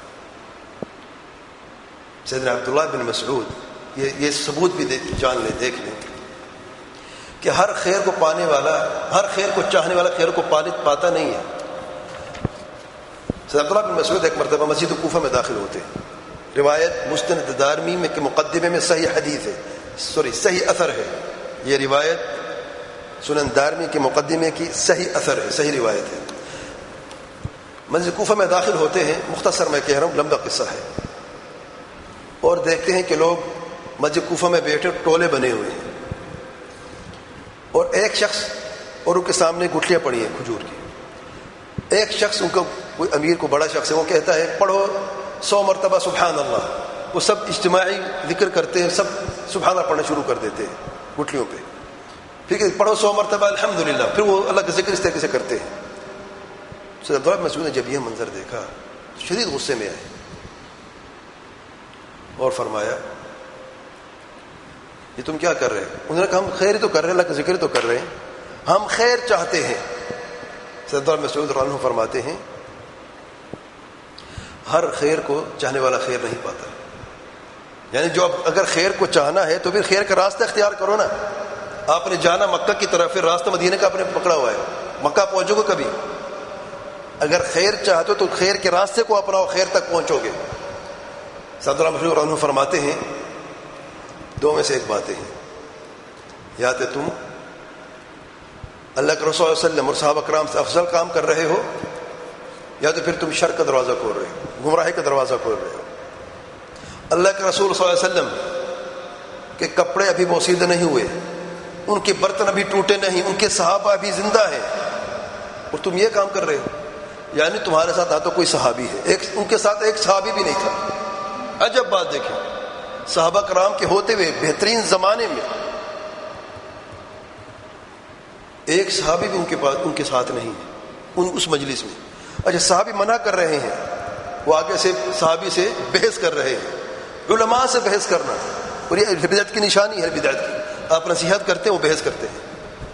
سیدنا عبداللہ بن مسعود یہ یہ ثبوت بھی جان لیں, دیکھ لیں کہ ہر خیر کو پانے والا, ہر خیر کو چاہنے والا خیر کو پانے پاتا نہیں ہے. سیدنا عبداللہ بن مسعود ایک مرتبہ مسجد کوفہ میں داخل ہوتے ہیں. روایت مستند دارمی میں کے مقدمے میں صحیح حدیث ہے, سوری صحیح اثر ہے. یہ روایت سنن دارمی کے مقدمے کی صحیح اثر ہے, صحیح روایت ہے. مسجد کوفہ میں داخل ہوتے ہیں, مختصر میں کہہ رہا ہوں, لمبا قصہ ہے, اور دیکھتے ہیں کہ لوگ مسجد کوفہ میں بیٹھے ٹولے بنے ہوئے ہیں, اور ایک شخص اور ان کے سامنے گٹھلیاں پڑی ہیں کھجور کی. ایک شخص, ان کا کوئی امیر کو بڑا شخص ہے, وہ کہتا ہے پڑھو سو مرتبہ سبحان اللہ. وہ سب اجتماعی ذکر کرتے ہیں, سب سبحان اللہ پڑھنا شروع کر دیتے ہیں گٹھلیوں پہ. ٹھیک ہے, پڑھو سو مرتبہ الحمدللہ, پھر وہ اللہ کا ذکر اس طریقے سے کرتے ہیں. سیدنا عبداللہ بن مسعود نے جب یہ منظر دیکھا شدید غصے میں آئے اور فرمایا یہ تم کیا کر رہے ہیں؟ انہوں نے کہا ہم خیر تو کر رہے ہیں, اللہ کا ذکر تو کر رہے ہیں, ہم خیر چاہتے ہیں. سیدنا مسعود رضی اللہ عنہ فرماتے ہیں ہر خیر کو چاہنے والا خیر نہیں پاتا. یعنی جو اگر خیر کو چاہنا ہے تو پھر خیر کا راستہ اختیار کرو نا. آپ نے جانا مکہ کی طرف, پھر راستہ مدینے کا آپ نے پکڑا ہوا ہے, مکہ پہنچو گے کبھی. اگر خیر چاہتے ہو تو خیر کے راستے کو اپناؤ, خیر تک پہنچو گے. سیدنا مسعود رضی اللہ عنہ فرماتے ہیں دو میں سے ایک باتیں ہیں, یا تو تم اللہ کے رسول صلی اللہ علیہ وسلم اور صحابہ کرام سے افضل کام کر رہے ہو, یا تو پھر تم شر کا دروازہ کھول رہے ہو, گمراہی کا دروازہ کھول رہے ہو. اللہ کے رسول صلی اللہ علیہ وسلم کے کپڑے ابھی بوسیدہ نہیں ہوئے, ان کے برتن ابھی ٹوٹے نہیں, ان کے صحابہ ابھی زندہ ہیں, اور تم یہ کام کر رہے ہو. یعنی تمہارے ساتھ نہ تو کوئی صحابی ہے, ایک ان کے ساتھ ایک صحابی بھی نہیں تھا. عجب بات دیکھیں, صحابہ کرام کے ہوتے ہوئے بہترین زمانے میں ایک صحابی بھی ان کے پاس ان کے ساتھ نہیں ہے ان اس مجلس میں. اچھا صحابی منع کر رہے ہیں, وہ آگے سے صحابی سے بحث کر رہے ہیں, علماء سے بحث کرنا, اور یہ بدعت کی نشانی ہے. بدعت کی آپ نصیحت کرتے ہیں, وہ بحث کرتے ہیں.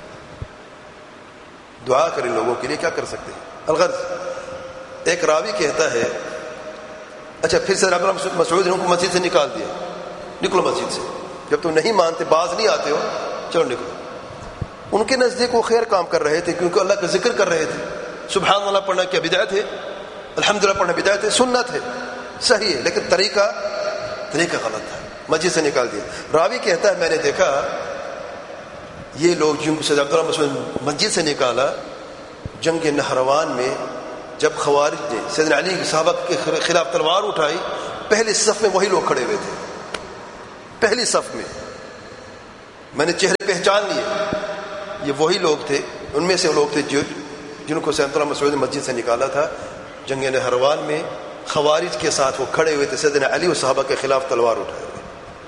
دعا کریں لوگوں کے لیے, کیا کر سکتے ہیں. الغرض ایک راوی کہتا ہے, اچھا پھر سے عبداللہ مسعود نے ان کو مسجد سے نکال دیا, نکلو مسجد سے, جب تم نہیں مانتے, باز نہیں آتے ہو, چلو نکلو. ان کے نزدیک وہ خیر کام کر رہے تھے, کیونکہ اللہ کا ذکر کر رہے تھے. سبحان اللہ پڑھنا کیا بدعت ہے؟ الحمدللہ پڑھنا بدعت ہے, سنت ہے, صحیح ہے, لیکن طریقہ طریقہ غلط تھا. مسجد سے نکال دیا. راوی کہتا ہے میں نے دیکھا یہ لوگ جن کو سید عبداللہ مسعود مسجد سے نکالا, جنگ نہروان میں جب خوارج نے سیدنا علی صحابہ کے خلاف تلوار اٹھائی, پہلی صف میں وہی لوگ کھڑے ہوئے تھے, پہلی صف میں. میں نے چہرے پہچان لیے, یہ وہی لوگ تھے, ان میں سے لوگ تھے جو جن کو سیدنا مسعود مسجد سے نکالا تھا جنگ نہروان میں، خوارج کے ساتھ وہ کھڑے ہوئے تھے، سیدنا علی اور صحابہ کے خلاف تلوار اٹھائے ہوئے.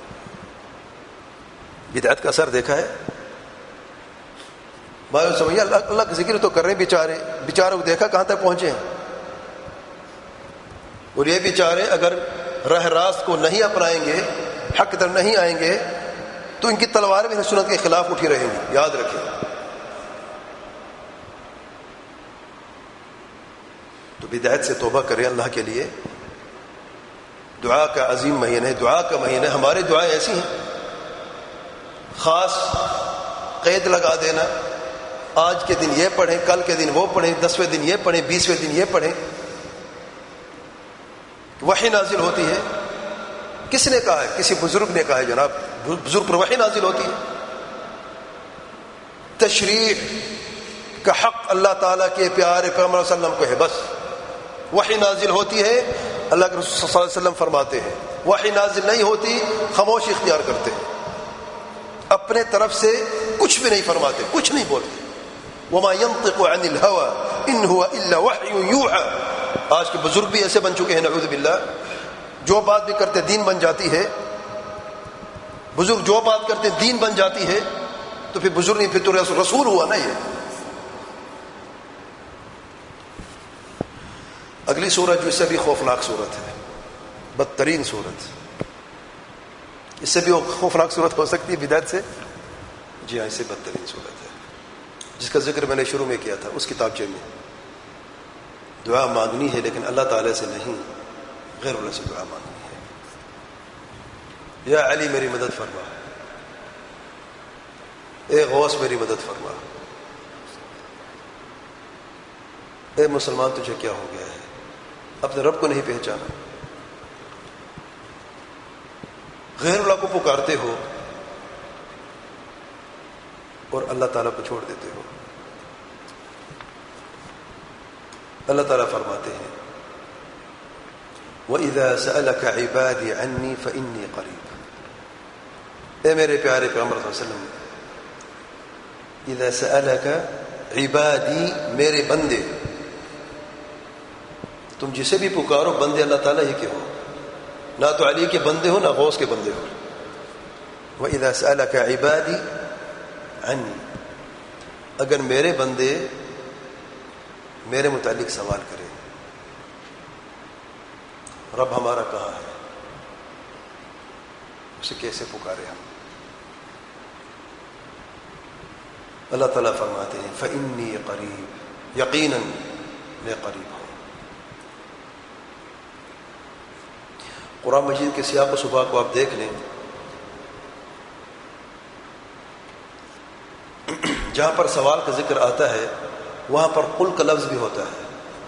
بدعت کا اثر دیکھا ہے. بھائی سمجھے اللہ اللہ کا ذکر تو کر رہے ہیں بیچارے بیچارے کو دیکھا کہاں تک پہنچے ہیں. اور یہ بیچارے اگر راہ راست کو نہیں اپنائیں گے، حق در نہیں آئیں گے، تو ان کی تلواریں بھی سنت کے خلاف اٹھی رہیں گی. یاد رکھیں. تو بدعت سے توبہ کریں اللہ کے لیے. دعا کا عظیم مہینہ ہے، دعا کا مہینہ. ہماری دعائیں ایسی ہیں، خاص قید لگا دینا، آج کے دن یہ پڑھیں، کل کے دن وہ پڑھیں، دسویں دن یہ پڑھیں، بیسویں دن یہ پڑھیں. وحی نازل ہوتی ہے. کس نے کہا ہے؟ کسی بزرگ نے کہا ہے جناب، بزرگ پر وحی نازل ہوتی ہے. تشریع کا حق اللہ تعالیٰ کے پیارے پیغمبر صلی اللہ علیہ وسلم کو ہے. بس وحی نازل ہوتی ہے، اللہ کے رسول صلی اللہ علیہ وسلم فرماتے ہیں. وحی نازل نہیں ہوتی، خاموشی اختیار کرتے ہیں، اپنے طرف سے کچھ بھی نہیں فرماتے، کچھ نہیں بولتے. وما ينطق عن الهوى ان هو الا وحی یوحى. آج کے بزرگ بھی ایسے بن چکے ہیں نعوذ باللہ، جو بات بھی کرتے دین بن جاتی ہے. بزرگ جو بات کرتے دین بن جاتی ہے، تو پھر بزرگ نہیں، پھر تو رسول ہوا نا. یہ اگلی صورت جو اس سے بھی خوفناک صورت ہے، بدترین صورت، اس سے بھی خوفناک صورت ہو سکتی ہے بدعت سے. جی ہاں، اس سے بدترین صورت ہے جس کا ذکر میں نے شروع میں کیا تھا اس کتابچے میں. دعا مانگنی ہے لیکن اللہ تعالی سے نہیں، غیر اللہ سے دعا مانگنی ہے. یا علی میری مدد فرما، اے غوث میری مدد فرما، اے مسلمان تجھے کیا ہو گیا ہے، اپنے رب کو نہیں پہچانا، غیر اللہ کو پکارتے ہو اور اللہ تعالیٰ کو چھوڑ دیتے ہو. اللہ تعالیٰ فرماتے ہیں وَإِذَا سَأَلَكَ عِبَادِي عَنِّي فَإِنِّي قَرِيبٌ. اے میرے پیارے پیغمبر صلی اللہ علیہ وسلم، اِذَا سَأَلَكَ عِبَادِي، میرے بندے، تم جسے بھی پکارو بندے اللہ تعالیٰ ہی کے ہو، نہ تو علی کے بندے ہو نہ غوث کے بندے ہو. وَإِذَا سَأَلَكَ عِبَادِي عَنِّي، اگر میرے بندے میرے متعلق سوال کرے، رب ہمارا کہاں ہے، اسے کیسے پکارے ہم. اللہ تعالیٰ فرماتے ہیں فَإِنِّي قَرِيب، یقیناً میں قریب ہوں. قرآن مجید کے سیاق و سباق کو آپ دیکھ لیں، جہاں پر سوال کا ذکر آتا ہے وہاں پر قل کا لفظ بھی ہوتا ہے.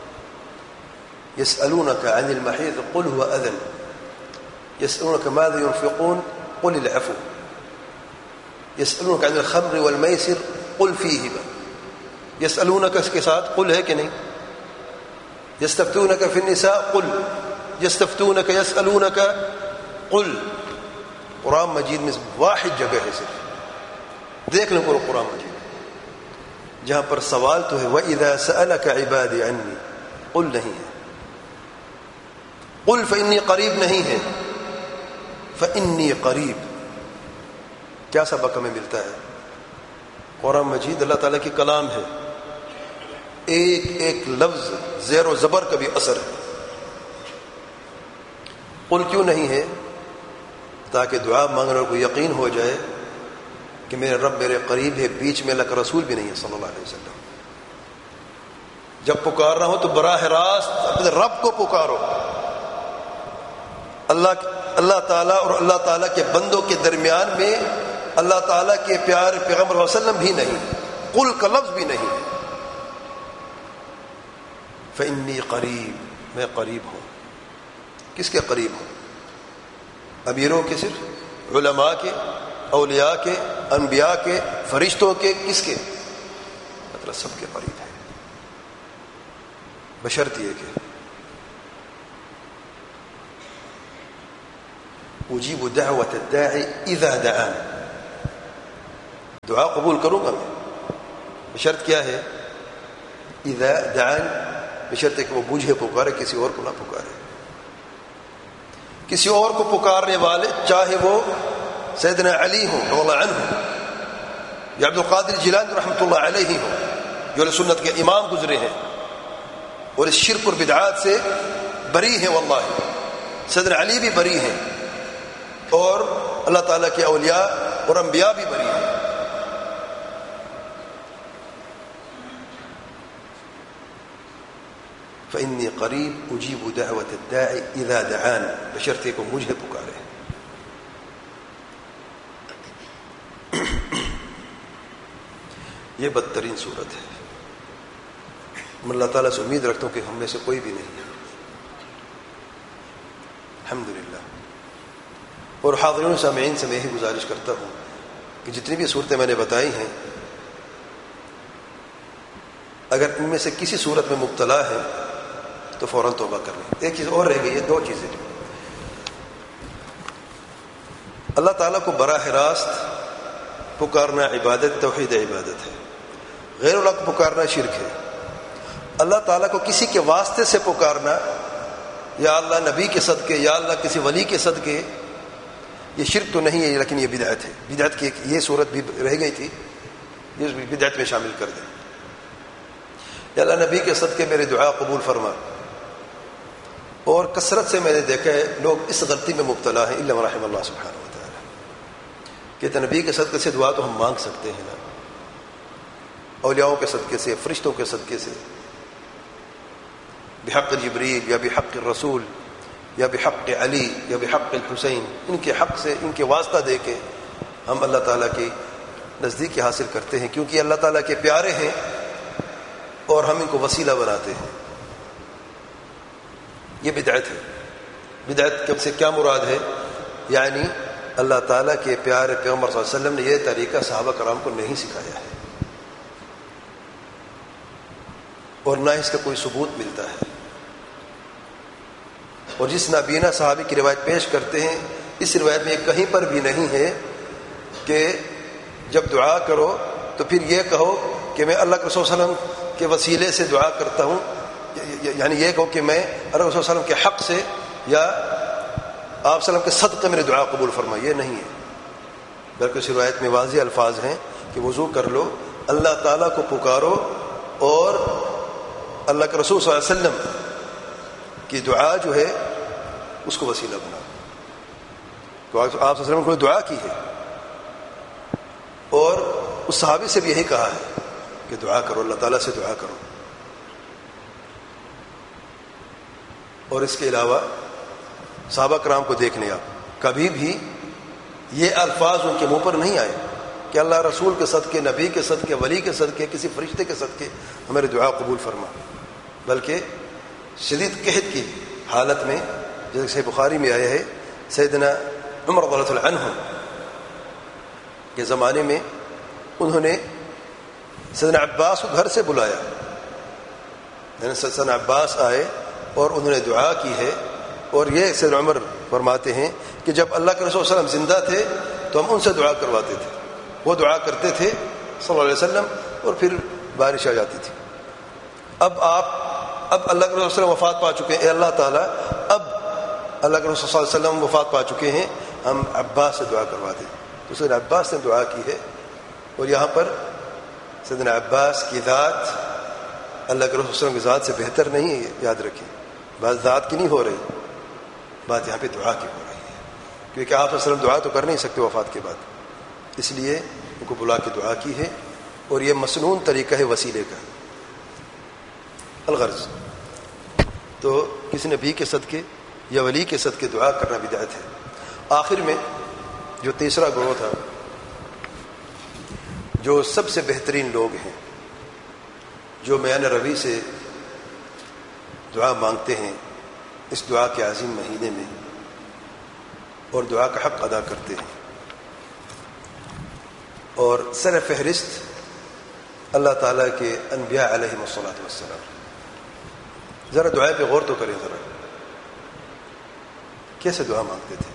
يسألونك عن المحيض قل هو أذن، يسألونك ماذا ينفقون قل العفو، يسألونك عن الخمر والميسر قل فيهما. يسألونك اس کے ساتھ قل ہے کہ نہیں؟ يستفتونك في النساء قل، يستفتونك يسألونك قل. قرآن مجید میں واحد جگہ ہے صرف، دیکھ لیں قرآن مجید جہاں پر سوال تو ہے وَإِذَا سَأَلَكَ عِبَادِي عَنِّي، قل نہیں ہے. قل فإنی قریب نہیں ہے، فإنی قریب. کیا سبق ہمیں ملتا ہے؟ قرآن مجید اللہ تعالیٰ کی کلام ہے، ایک ایک لفظ زیر و زبر کا بھی اثر ہے. قل کیوں نہیں ہے؟ تاکہ دعا مانگنے کو یقین ہو جائے کہ میرے رب میرے قریب ہے، بیچ میں اللہ کا رسول بھی نہیں ہے صلی اللہ علیہ وسلم. جب پکارنا ہو تو براہ راست اپنے رب کو پکارو. اللہ اللہ تعالیٰ اور اللہ تعالیٰ کے بندوں کے درمیان میں اللہ تعالیٰ کے پیارے پیغمبر صلی اللہ علیہ وسلم بھی نہیں، قل کا لفظ بھی نہیں. فإنی قریب، میں قریب ہوں. کس کے قریب ہوں؟ امیروں کے؟ صرف علماء کے، اولیاء کے، انبیاء کے، فرشتوں کے؟ کس کے؟ مطلب سب کے قریب ہے، بشرط یہ کہ اجیب دعوت الداعی اذا دعان، دعا قبول کروں گا میں، بشرط کیا ہے؟ اذا دعان، بشرط کہ وہ مجھے پکارے، کسی اور کو نہ پکارے. کسی اور کو پکارنے والے چاہے وہ سیدنا علی ہوں رضی اللہ عنہ یا عبد القادر جیلانی رحمۃ اللہ علیہ ہوں، جو علیہ سنت کے امام گزرے ہیں اور اس شرک اور بدعات سے بری ہیں. واللہ سیدنا علی بھی بری ہیں اور اللہ تعالیٰ کے اولیاء اور انبیاء بھی بری ہیں. فإنی قریب اجیب دعوت الداعی اذا دعان، بشرطے کو مجھے پکارے. یہ بدترین صورت ہے. میں اللہ تعالیٰ سے امید رکھتا ہوں کہ ہم میں سے کوئی بھی نہیں ہے، الحمدللہ. اور حاضرین سامعین سے میں یہی گزارش کرتا ہوں کہ جتنی بھی صورتیں میں نے بتائی ہیں، اگر ان میں سے کسی صورت میں مبتلا ہے تو فوراً توبہ کر لیں. ایک چیز اور رہ گئی ہے، دو چیزیں. اللہ تعالیٰ کو براہ راست پکارنا عبادت، توحید عبادت ہے. غیر اللہ کو پکارنا شرک ہے. اللہ تعالیٰ کو کسی کے واسطے سے پکارنا، یا اللہ نبی کے صدقے، یا اللہ کسی ولی کے صدقے، یہ شرک تو نہیں ہے لیکن یہ بدعت ہے. بدعت کی یہ صورت بھی رہ گئی تھی، یہ بھی بدعت میں شامل کر دیں. یا اللہ نبی کے صدقے میرے دعا قبول فرما. اور کثرت سے میں نے دیکھا ہے لوگ اس غلطی میں مبتلا ہیں، الا من رحم اللہ سبحانہ و تعالی، کہ نبی کے صدقے سے دعا تو ہم مانگ سکتے ہیں نا، اولیاؤں کے صدقے سے، فرشتوں کے صدقے سے، بحق جبریل یا بحق الرسول یا بحق علی یا بحق الحسین، ان کے حق سے، ان کے واسطہ دے کے ہم اللہ تعالیٰ کی نزدیکی حاصل کرتے ہیں، کیونکہ اللہ تعالیٰ کے پیارے ہیں اور ہم ان کو وسیلہ بناتے ہیں. یہ بدعت ہے. بدعت سے کیا مراد ہے؟ یعنی اللہ تعالیٰ کے پیارے پیغمبر صلی اللہ علیہ وسلم نے یہ طریقہ صحابہ کرام کو نہیں سکھایا ہے اور نہ اس کا کوئی ثبوت ملتا ہے. اور جس نابینا صحابی کی روایت پیش کرتے ہیں، اس روایت میں کہیں پر بھی نہیں ہے کہ جب دعا کرو تو پھر یہ کہو کہ میں اللہ کے رسول صلی اللہ علیہ وسلم کے وسیلے سے دعا کرتا ہوں، یعنی یہ کہو کہ میں اللہ کے رسول صلی اللہ علیہ وسلم کے حق سے یا آپ صلی اللہ علیہ وسلم کے صدقے میرے دعا قبول فرما. یہ نہیں ہے، بلکہ اس روایت میں واضح الفاظ ہیں کہ وضو کر لو، اللہ تعالیٰ کو پکارو اور اللہ کے رسول صلی اللہ علیہ وسلم کی دعا جو ہے اس کو وسیلہ بناؤ. تو آپ صلی اللہ علیہ وسلم کو دعا کی ہے اور اس صحابی سے بھی یہی کہا ہے کہ دعا کرو، اللہ تعالیٰ سے دعا کرو. اور اس کے علاوہ صحابہ کرام کو دیکھ لیں آپ، کبھی بھی یہ الفاظ ان کے منہ پر نہیں آئے کہ اللہ رسول کے صدقے، نبی کے صدقے، ولی کے صدقے، کسی فرشتے کے صدقے ہماری دعا قبول فرما. بلکہ شدید قحط کی حالت میں، جیسے صحیح بخاری میں آیا ہے، سیدنا عمر رضی اللہ عنہ کے زمانے میں انہوں نے سیدنا عباس کو گھر سے بلایا. یعنی سیدنا عباس آئے اور انہوں نے دعا کی ہے. اور یہ سیدنا عمر فرماتے ہیں کہ جب اللہ کے رسول صلی اللہ علیہ وسلم زندہ تھے تو ہم ان سے دعا کرواتے تھے، وہ دعا کرتے تھے صلی اللہ علیہ وسلم اور پھر بارش آ جاتی تھی. اب آپ اب اللہ کے رسول صلی اللہ علیہ وسلم وفات پا چکے ہیں، اے اللہ تعالیٰ اب اللہ کے رسول صلی اللہ علیہ وسلم وفات پا چکے ہیں، ہم عباس سے دعا کروا دیں. تو سیدنا عباس نے دعا کی ہے. اور یہاں پر سیدنا عباس کی ذات اللہ کے رسول صلی اللہ علیہ وسلم کی ذات سے بہتر نہیں ہے، یاد رکھیں. بات ذات کی نہیں ہو رہی، بات یہاں پہ دعا کی ہو رہی ہے، کیونکہ آپ صلی اللہ علیہ وسلم دعا تو کر نہیں سکتے وفات کے بعد، اس لیے ان کو بلا کے دعا کی ہے. اور یہ مسنون طریقہ ہے وسیلے کا. الغرض تو کسی نبی کے صدقے یا ولی کے صدقے دعا کرنا بدعت ہے. آخر میں جو تیسرا گروہ تھا، جو سب سے بہترین لوگ ہیں، جو میان روی سے دعا مانگتے ہیں اس دعا کے عظیم مہینے میں اور دعا کا حق ادا کرتے ہیں، اور سر فہرست اللہ تعالیٰ کے انبیاء علیہ الصلوۃ والسلام. ذرا دعا پہ غور تو کریں، ذرا کیسے دعا مانگتے تھے.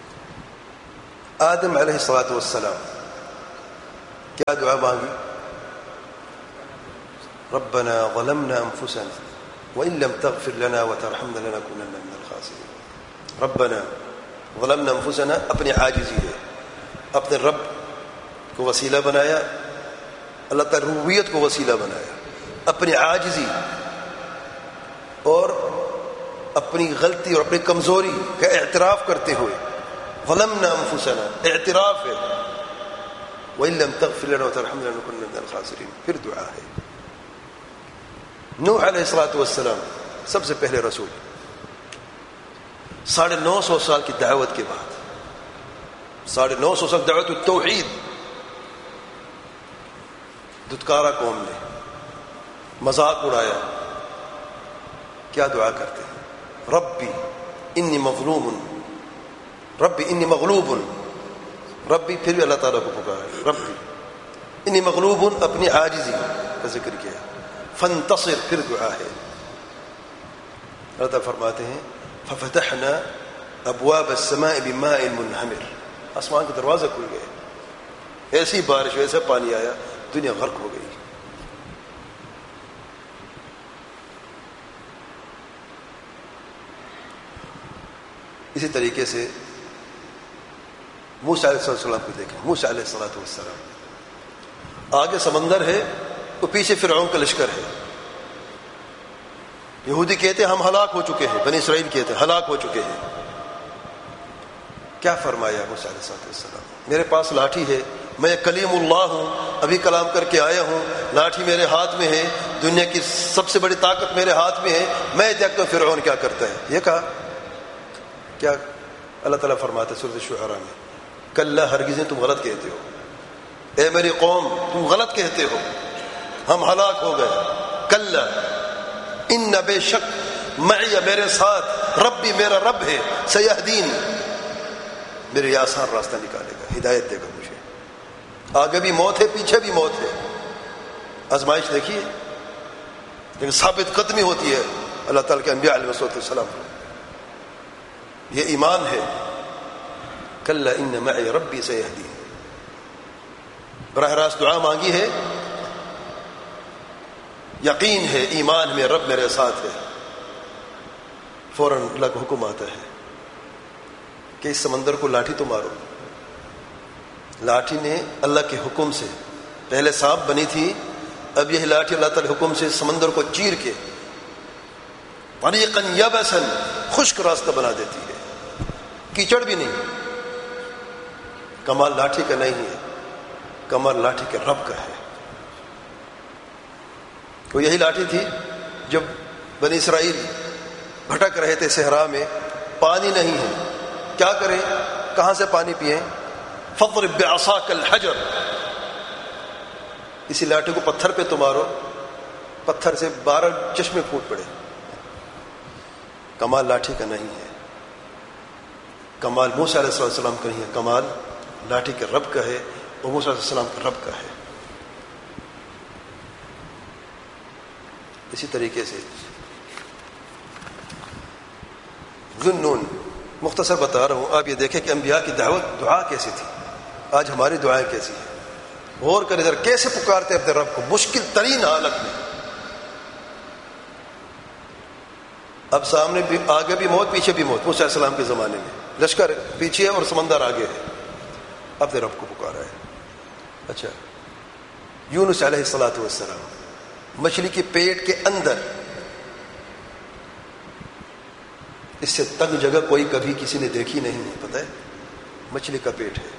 آدم علیہ الصلوۃ والسلام کیا دعا مانگی؟ ربنا ظلمنا انفسنا وان لم تغفر لنا وترحمنا لنكونن من الخاسرين. ربنا ظلمنا انفسنا اپنی عاجزی ہے، اپنے رب کو وسیلہ بنایا، اللہ تعالی ربوبیت کو وسیلہ بنایا، اپنی عاجزی اور اپنی غلطی اور اپنی کمزوری کا اعتراف کرتے ہوئے ظلمنا انفسنا اعتراف ہے، وَإِن لَمْ تَغْفِرْ لَنَا وَتَرْحَمْنَا لَنَكُونَنَّ مِنَ الْخَاسِرِينَ. پھر دعا ہے. نوح علیہ الصلوۃ والسلام سب سے پہلے رسول، ساڑھے نو سو سال کی دعوت کے بعد، ساڑھے نو سو سال دعوت التوحید، دھتکارا قوم نے، مذاق اڑایا. کیا دعا کرتے ہیں؟ ربی انی مظلوم، ربی انی مغلوب، ربی پھر بھی اللہ تعالیٰ کو پکارا، ربی انی مغلوب، اپنی عاجزی کا ذکر کیا. فانتصر، پھر دعا ہے. اللہ تعالیٰ فرماتے ہیں ففتحنا ابواب السماء بماء منہمر، آسمان کے دروازے کھل گئے، ایسی بارش، ایسا پانی آیا، دنیا غرق ہو گئی. اسی طریقے سے موسیٰ علیہ السلام کو دیکھیں. موسیٰ علیہ الصلوۃ والسلام، آگے سمندر ہے تو پیچھے فرعون کا لشکر ہے. یہودی کہتے ہیں ہم ہلاک ہو چکے ہیں، بنی اسرائیل کہتے ہیں ہلاک ہو چکے ہیں. کیا فرمایا موسیٰ علیہ السلام؟ میرے پاس لاٹھی ہے، میں کلیم اللہ ہوں، ابھی کلام کر کے آیا ہوں، لاٹھی میرے ہاتھ میں ہے، دنیا کی سب سے بڑی طاقت میرے ہاتھ میں ہے، میں دیکھتا ہوں فرعون کیا کرتا ہے. یہ کہا. کیا اللہ تعالیٰ فرماتا ہے سورۃ الشعراء میں، کلا ہرگز تم غلط کہتے ہو، اے میری قوم تم غلط کہتے ہو، ہم ہلاک ہو گئے. کلا ان بے شک معی، میرے ساتھ، ربی میرا رب ہے، سیہدین، میرے یہ آسان راستہ نکالے گا، ہدایت دے گا مجھے. آگے بھی موت ہے، پیچھے بھی موت ہے. آزمائش دیکھیے، لیکن ثابت قدمی ہوتی ہے اللہ تعالیٰ کے انبیاء علیہ السلام. یہ ایمان ہے. کلا ان معی ربی سیہدین، براہ راست دعا مانگی ہے، یقین ہے، ایمان میں رب میرے ساتھ ہے. فوراً اللہ کا حکم آتا ہے کہ اس سمندر کو لاٹھی تو مارو. لاٹھی نے اللہ کے حکم سے، پہلے سانپ بنی تھی، اب یہ لاٹھی اللہ تعالی حکم سے سمندر کو چیر کے طریقاً یبساً، خشک راستہ بنا دیتی ہے، کیچڑ بھی نہیں. کمال لاٹھی کا نہیں ہے، کمال لاٹھی کے رب کا ہے. تو یہی لاٹھی تھی جب بنی اسرائیل بھٹک رہے تھے صحرا میں، پانی نہیں ہے، کیا کریں، کہاں سے پانی پئیں؟ فاضرب بعصاک الحجر، اسی لاٹھی کو پتھر پہ تو مارو، پتھر سے بارہ چشمے پھوٹ پڑے. کمال لاٹھی کا نہیں ہے، کمال موسیٰ علیہ السلام کا نہیں ہے، کمال لاٹھی کے رب کا ہے، اور موسیٰ علیہ السلام کا رب کا ہے. اسی طریقے سے ذُنُّون، مختصر بتا رہا ہوں، آپ یہ دیکھیں کہ انبیاء کی دعوت دعا کیسی تھی، آج ہماری دعائیں کیسی ہیں. غور کریں ذرا، کیسے پکارتے اپنے رب کو مشکل ترین حالت میں. اب سامنے بھی، آگے بھی موت، پیچھے بھی موت. موسیٰ علیہ السلام کے زمانے میں لشکر پیچھے اور سمندر آگے ہے، اپنے رب کو پکارا ہے. اچھا، یونس علیہ الصلوۃ والسلام مچھلی کے پیٹ کے اندر، اس سے تنگ جگہ کوئی کبھی کسی نے دیکھی نہیں ہے، پتہ ہے، مچھلی کا پیٹ ہے.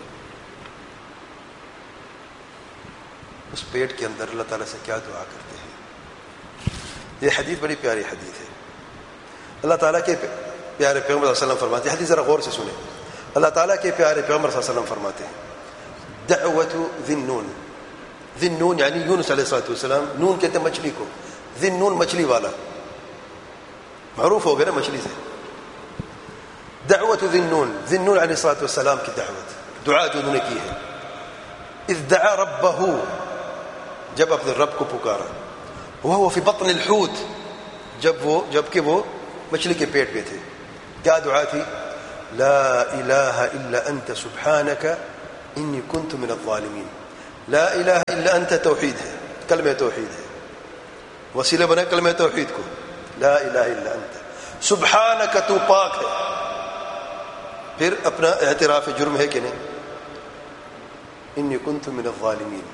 اس پیٹ کے اندر اللہ تعالیٰ سے کیا دعا کرتے ہیں. یہ حدیث بڑی پیاری حدیث ہے. اللہ تعالیٰ کے پیارے پیغمبر صلی اللہ علیہ وسلم فرماتے ہیں، حدیث ذرا غور سے سنیں. اللہ تعالیٰ کے پیارے پیغمبر صلی اللہ علیہ وسلم فرماتے ہیں، دعوت ذی النون، ذی النون یعنی یونس علیہ السلام، نون کہتے ہیں مچھلی کو، ذی النون مچھلی والا، معروف ہو گیا نا مچھلی سے. دعوت ذی النون، ذی النون علیہ السلام کی دعوت، دعا جو انہوں نے کی ہے. اذ دعا ربہ، جب اپنے رب کو پکارا، وہو فی بطن الحوت، جب وہ جبکہ وہ مچھلی کے پیٹ میں تھے. کیا دعا تھی؟ لا الہ الا انت سبحانک انی کنت من الظالمین. لا الہ الا انت توحید ہے، کلمہ توحید ہے. وسیلہ بنا کلمہ توحید کو، لا الہ الا انت سبحانک، تو پاک ہے. پھر اپنا اعتراف جرم ہے کہ نہیں، انی کنت من الظالمین،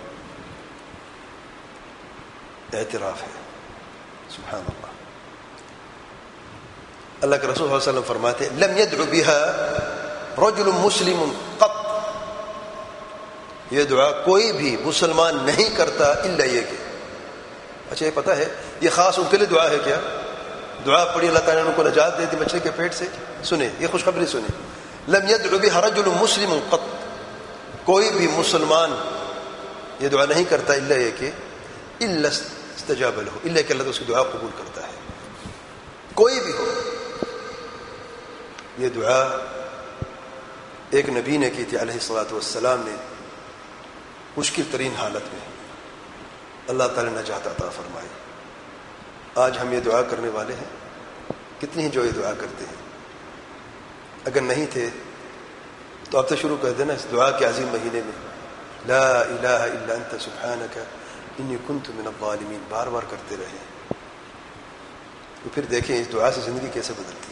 اعتراف ہے. سبحان اللہ. اللہ کے رسول صلی اللہ علیہ وسلم فرماتے لم يدعو بها رجل مسلم قط، یہ دعا کوئی بھی مسلمان نہیں کرتا الا یہ کہ. اچھا یہ پتہ ہے یہ خاص ان کے لیے دعا ہے کیا؟ دعا پڑھی اللہ تعالیٰ نے ان کو نجات دے دی بچے کے پیٹ سے. سنیں یہ خوشخبری سنیں، لم يدعو بها رجل مسلم قط، کوئی بھی مسلمان یہ دعا نہیں کرتا الا یہ کہ الا استجاب له، الا کہ اللہ تو اس کی دعا قبول کرتا ہے. کوئی بھی ہو، یہ دعا ایک نبی نے کی تھی علیہ الصلوۃ والسلام نے، مشکل ترین حالت میں اللہ تعالی نے نجات عطا فرمائی. آج ہم یہ دعا کرنے والے ہیں، کتنی ہی جو یہ دعا کرتے ہیں. اگر نہیں تھے تو اب تو شروع کر دینا اس دعا کے عظیم مہینے میں لا الہ الا انت سبحانک انی کنت من الظالمین بار بار کرتے رہیں، تو پھر دیکھیں اس دعا سے زندگی کیسے بدلتی ہے.